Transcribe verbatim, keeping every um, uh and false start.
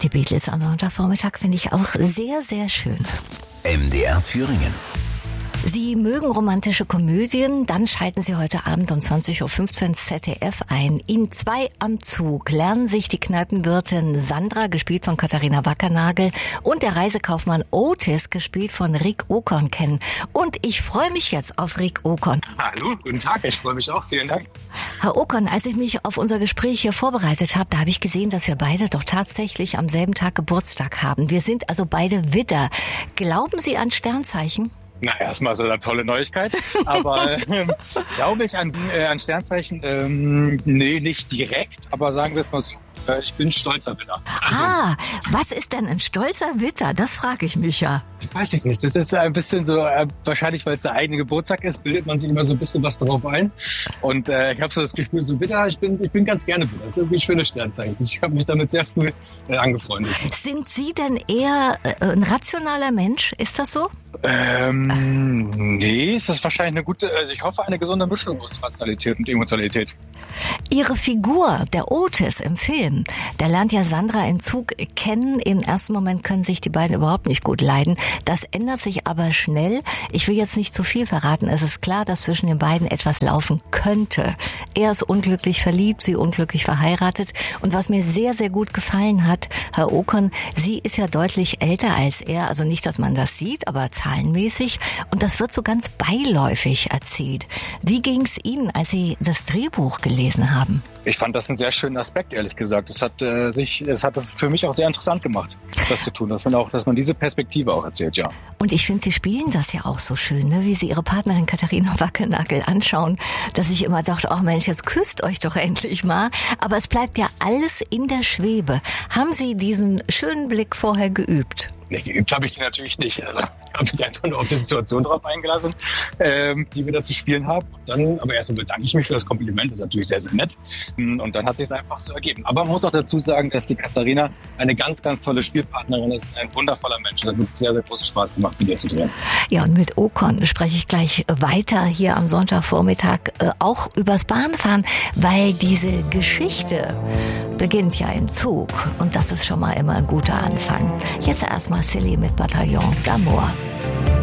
Die Beatles am Sonntagvormittag finde ich auch sehr, sehr schön. M D R Thüringen. Sie mögen romantische Komödien, dann schalten Sie heute Abend um zwanzig Uhr fünfzehn Z D F ein. In Zwei am Zug lernen sich die Kneipenwirtin Sandra, gespielt von Katharina Wackernagel, und der Reisekaufmann Otis, gespielt von Rick Okon, kennen. Und ich freue mich jetzt auf Rick Okon. Hallo, guten Tag, ich freue mich auch, vielen Dank. Herr Okon, als ich mich auf unser Gespräch hier vorbereitet habe, da habe ich gesehen, dass wir beide doch tatsächlich am selben Tag Geburtstag haben. Wir sind also beide Widder. Glauben Sie an Sternzeichen? Na, erstmal so eine tolle Neuigkeit, aber ähm, glaube ich an, äh, an Sternzeichen? Ähm, nee, nicht direkt, aber sagen wir es mal so, äh, ich bin stolzer Widder. Also, ah, was ist denn ein stolzer Widder? Das frage ich mich ja. Weiß ich nicht, das ist ein bisschen so, äh, wahrscheinlich weil es der eigene Geburtstag ist, bildet man sich immer so ein bisschen was darauf ein. Und äh, ich habe so das Gefühl, so Widder, ich bin, ich bin ganz gerne Widder. Das ist irgendwie ein schönes Sternzeichen. Ich habe mich damit sehr früh äh, angefreundet. Sind Sie denn eher äh, ein rationaler Mensch? Ist das so? Ähm, nee, ist das wahrscheinlich eine gute, also ich hoffe, eine gesunde Mischung aus Rationalität und Emotionalität. Ihre Figur, der Otis im Film, der lernt ja Sandra im Zug kennen. Im ersten Moment können sich die beiden überhaupt nicht gut leiden. Das ändert sich aber schnell. Ich will jetzt nicht zu viel verraten. Es ist klar, dass zwischen den beiden etwas laufen könnte. Er ist unglücklich verliebt, sie unglücklich verheiratet. Und was mir sehr, sehr gut gefallen hat, Herr Okon, sie ist ja deutlich älter als er. Also nicht, dass man das sieht, aber zahlenmäßig. Und das wird so ganz beiläufig erzählt. Wie ging es Ihnen, als Sie das Drehbuch gelesen haben? Ich fand das einen sehr schönen Aspekt, ehrlich gesagt. Es hat äh, sich, es hat das für mich auch sehr interessant gemacht, das zu tun, dass man auch, dass man diese Perspektive auch erzählt, ja. Und ich finde, Sie spielen das ja auch so schön, ne? Wie Sie Ihre Partnerin Katharina Wackernagel anschauen, dass ich immer dachte, ach Mensch, jetzt küsst euch doch endlich mal. Aber es bleibt ja alles in der Schwebe. Haben Sie diesen schönen Blick vorher geübt? Nee, geübt habe ich die natürlich nicht. Also habe ich einfach nur auf die Situation drauf eingelassen, ähm, die wir da zu spielen haben. Und dann, aber erstmal bedanke ich mich für das Kompliment, das ist natürlich sehr, sehr nett. Und dann hat sich es einfach so ergeben. Aber man muss auch dazu sagen, dass die Katharina eine ganz, ganz tolle Spielpartnerin ist, ein wundervoller Mensch. Es hat wirklich sehr, sehr großen Spaß gemacht, mit ihr zu drehen. Ja, und mit Okon spreche ich gleich weiter hier am Sonntagvormittag äh, auch übers Bahnfahren, weil diese Geschichte beginnt ja im Zug. Und das ist schon mal immer ein guter Anfang. Jetzt erstmal Silly mit Bataillon d'Amour.